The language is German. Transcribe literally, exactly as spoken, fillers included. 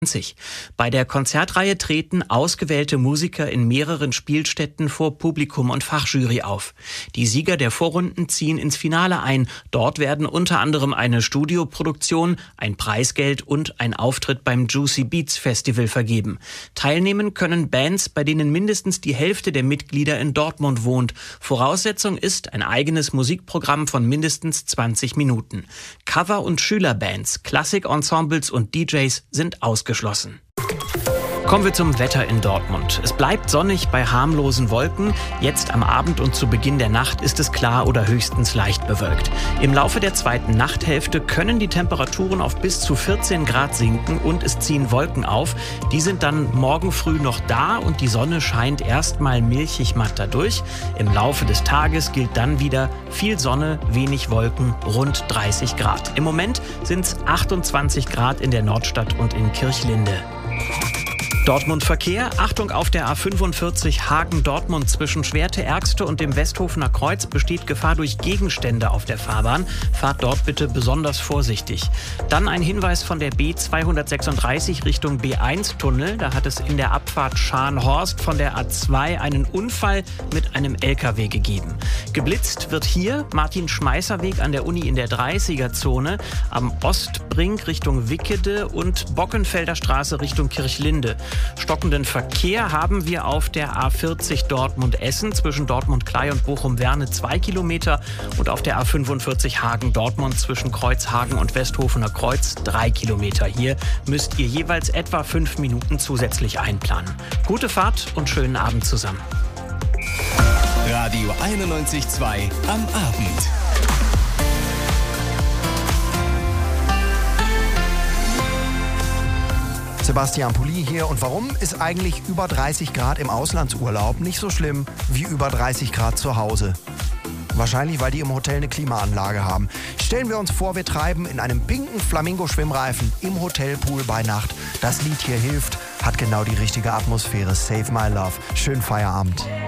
Bei der Konzertreihe treten ausgewählte Musiker in mehreren Spielstätten vor Publikum und Fachjury auf. Die Sieger der Vorrunden ziehen ins Finale ein. Dort werden unter anderem eine Studioproduktion, ein Preisgeld und ein Auftritt beim Juicy Beats Festival vergeben. Teilnehmen können Bands, bei denen mindestens die Hälfte der Mitglieder in Dortmund wohnt. Voraussetzung ist ein eigenes Musikprogramm von mindestens zwanzig Minuten. Cover- und Schülerbands, Klassikensembles und D Js sind ausgeschlossen. Geschlossen. Kommen wir zum Wetter in Dortmund. Es bleibt sonnig bei harmlosen Wolken. Jetzt am Abend und zu Beginn der Nacht ist es klar oder höchstens leicht bewölkt. Im Laufe der zweiten Nachthälfte können die Temperaturen auf bis zu vierzehn Grad sinken und es ziehen Wolken auf. Die sind dann morgen früh noch da und die Sonne scheint erstmal milchig matt dadurch. Im Laufe des Tages gilt dann wieder viel Sonne, wenig Wolken, rund dreißig Grad. Im Moment sind es achtundzwanzig Grad in der Nordstadt und in Kirchlinde. Dortmund Verkehr. Achtung, auf der A fünfundvierzig Hagen-Dortmund zwischen Schwerte-Ergste und dem Westhofener Kreuz besteht Gefahr durch Gegenstände auf der Fahrbahn. Fahrt dort bitte besonders vorsichtig. Dann ein Hinweis von der B zweihundertsechsunddreißig Richtung B eins Tunnel. Da hat es in der Abfahrt Scharnhorst von der A zwei einen Unfall mit einem L K W gegeben. Geblitzt wird hier Martin-Schmeisser-Weg an der Uni in der dreißiger Zone, am Ostbrink Richtung Wickede und Bockenfelder Straße Richtung Kirchlinde. Stockenden Verkehr haben wir auf der A vierzig Dortmund-Essen zwischen Dortmund-Klei und Bochum-Werne zwei Kilometer und auf der A fünfundvierzig Hagen-Dortmund zwischen Kreuzhagen und Westhofener Kreuz drei Kilometer. Hier müsst ihr jeweils etwa fünf Minuten zusätzlich einplanen. Gute Fahrt und schönen Abend zusammen. Radio einundneunzig Komma zwei am Abend. Sebastian Pulli hier. Und warum ist eigentlich über dreißig Grad im Auslandsurlaub nicht so schlimm wie über dreißig Grad zu Hause? Wahrscheinlich, weil die im Hotel eine Klimaanlage haben. Stellen wir uns vor, wir treiben in einem pinken Flamingo-Schwimmreifen im Hotelpool bei Nacht. Das Lied hier hilft, hat genau die richtige Atmosphäre. Save My Love. Schönen Feierabend.